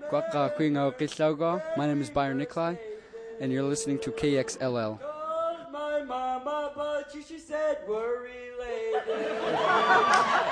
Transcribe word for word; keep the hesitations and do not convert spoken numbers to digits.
Kwaka Kwingo Kislaugo. My name is Byron Nikolai, and you're listening to K X L L. Called my mama, but she, she said we're related.